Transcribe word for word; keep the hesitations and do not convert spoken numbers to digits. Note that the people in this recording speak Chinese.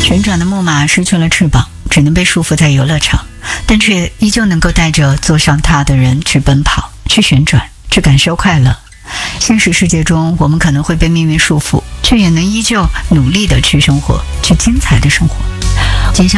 旋转的木马失去了翅膀，只能被束缚在游乐场，但却依旧能够带着坐上它的人去奔跑，去旋转，去感受快乐。现实世界中，我们可能会被命运束缚，却也能依旧努力地去生活，去精彩的生活。接下